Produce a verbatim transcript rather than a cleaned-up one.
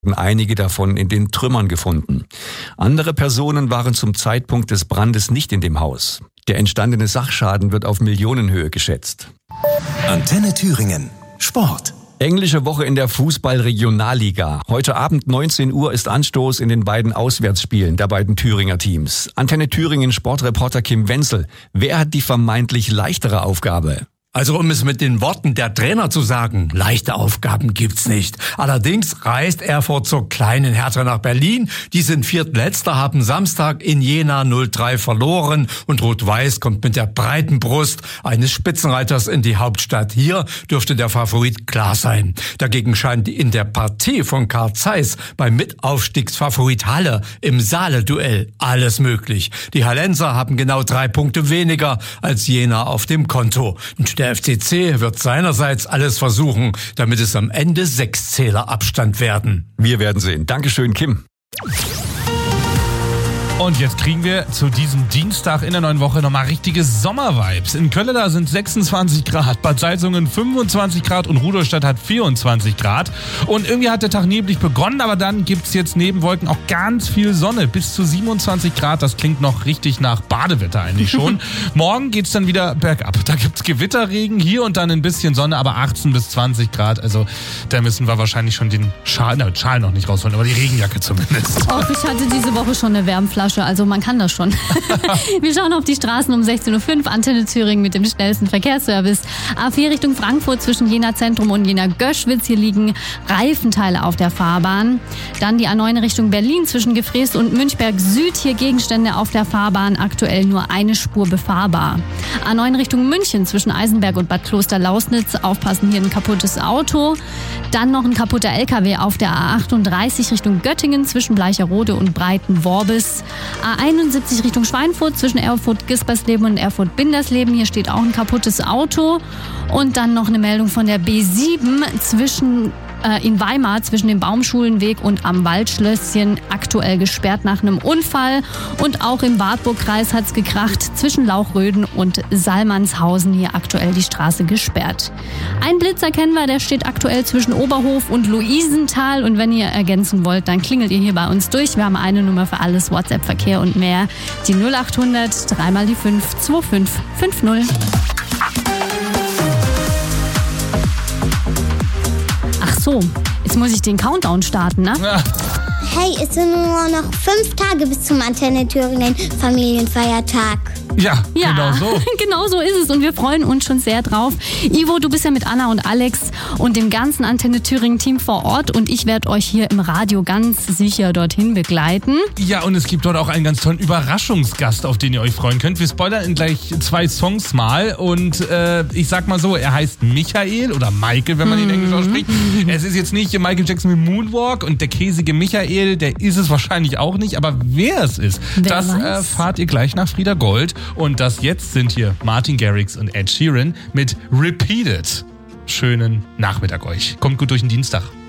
einige davon in den Trümmern gefunden. Andere Personen waren zum Zeitpunkt des Brandes nicht in dem Haus. Der entstandene Sachschaden wird auf Millionenhöhe geschätzt. Antenne Thüringen. Sport. Englische Woche in der Fußball-Regionalliga. Heute Abend neunzehn Uhr ist Anstoß in den beiden Auswärtsspielen der beiden Thüringer Teams. Antenne Thüringen Sportreporter Kim Wenzel. Wer hat die vermeintlich leichtere Aufgabe? Also um es mit den Worten der Trainer zu sagen, leichte Aufgaben gibt's nicht. Allerdings reist Erfurt zur kleinen Hertha nach Berlin. Die sind Viertletzter, haben Samstag in Jena null drei verloren und Rot-Weiß kommt mit der breiten Brust eines Spitzenreiters in die Hauptstadt. Hier dürfte der Favorit klar sein. Dagegen scheint in der Partie von Carl Zeiss beim Mitaufstiegsfavorit Halle im Saale-Duell alles möglich. Die Hallenser haben genau drei Punkte weniger als Jena auf dem Konto. Und der F C C wird seinerseits alles versuchen, damit es am Ende sechs Zähler Abstand werden. Wir werden sehen. Dankeschön, Kim. Und jetzt kriegen wir zu diesem Dienstag in der neuen Woche nochmal richtige Sommervibes. In Kölleda sind sechsundzwanzig Grad, Bad Salzungen fünfundzwanzig Grad und Rudolstadt hat vierundzwanzig Grad. Und irgendwie hat der Tag neblig begonnen, aber dann gibt's jetzt neben Wolken auch ganz viel Sonne. Bis zu siebenundzwanzig Grad, das klingt noch richtig nach Badewetter eigentlich schon. Morgen geht's dann wieder bergab. Da gibt's Gewitterregen, hier und dann ein bisschen Sonne, aber achtzehn bis zwanzig Grad. Also da müssen wir wahrscheinlich schon den Schal, na, Schal noch nicht rausholen, aber die Regenjacke zumindest. Och, ich hatte diese Woche schon eine Wärmflasche. Also man kann das schon. Wir schauen auf die Straßen um sechzehn Uhr fünf. Antenne Thüringen mit dem schnellsten Verkehrsservice. A vier Richtung Frankfurt zwischen Jena Zentrum und Jena Göschwitz. Hier liegen Reifenteile auf der Fahrbahn. Dann die A neun Richtung Berlin zwischen Gefrees und Münchberg Süd. Hier Gegenstände auf der Fahrbahn. Aktuell nur eine Spur befahrbar. A neun Richtung München zwischen Eisenberg und Bad Kloster-Lausnitz. Aufpassen, hier ein kaputtes Auto. Dann noch ein kaputter L K W auf der A achtunddreißig Richtung Göttingen zwischen Bleicherode und Breitenworbis. A einundsiebzig Richtung Schweinfurt zwischen Erfurt-Gispersleben und Erfurt-Bindersleben. Hier steht auch ein kaputtes Auto. Und dann noch eine Meldung von der B sieben zwischen äh, in Weimar zwischen dem Baumschulenweg und am Waldschlösschen. Aktuell gesperrt nach einem Unfall. Und auch im Wartburgkreis hat's gekracht zwischen Lauchröden und Salmannshausen. Hier aktuell die Straße gesperrt. Ein Blitzer kennen wir, der steht aktuell zwischen Oberhof und Luisenthal. Und wenn ihr ergänzen wollt, dann klingelt ihr hier bei uns durch. Wir haben eine Nummer für alles, WhatsApp, Verkehr und mehr. Die null achthundert, dreimal die fünf, zwei fünf fünf null. Ach so, jetzt muss ich den Countdown starten, ne? Ja. Hey, es sind nur noch fünf Tage bis zum Antenne Thüringen Familienfeiertag. Ja, Ja, genau so. genau so ist es und wir freuen uns schon sehr drauf. Ivo, du bist ja mit Anna und Alex und dem ganzen Antenne Thüringen Team vor Ort und ich werde euch hier im Radio ganz sicher dorthin begleiten. Ja, und es gibt dort auch einen ganz tollen Überraschungsgast, auf den ihr euch freuen könnt. Wir spoilern in gleich zwei Songs mal und äh, ich sag mal so, er heißt Michael oder Michael, wenn man ihn Englisch ausspricht. Es ist jetzt nicht Michael Jackson mit Moonwalk und der käsige Michael, der ist es wahrscheinlich auch nicht, aber wer es ist, Wer das weiß? erfahrt ihr gleich nach Frieda Gold. Und das jetzt sind hier Martin Garrix und Ed Sheeran mit Repeated. Schönen Nachmittag euch. Kommt gut durch den Dienstag.